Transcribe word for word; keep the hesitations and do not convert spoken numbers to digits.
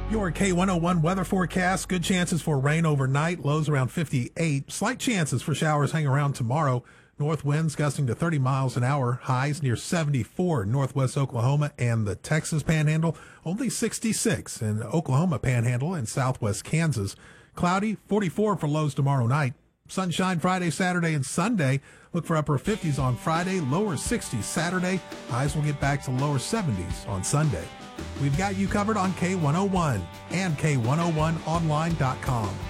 Your K one oh one weather forecast. Good chances for rain overnight. Lows around fifty-eight. Slight chances for showers hang around tomorrow. North winds gusting to thirty miles an hour. Highs near seventy-four in northwest Oklahoma and the Texas Panhandle. Only sixty-six in Oklahoma Panhandle and southwest Kansas. Cloudy, forty-four for lows tomorrow night. Sunshine Friday, Saturday, and Sunday. Look for upper fifties on Friday, lower sixties Saturday. Highs will get back to lower seventies on Sunday. We've got you covered on K one oh one and K one oh one online dot com.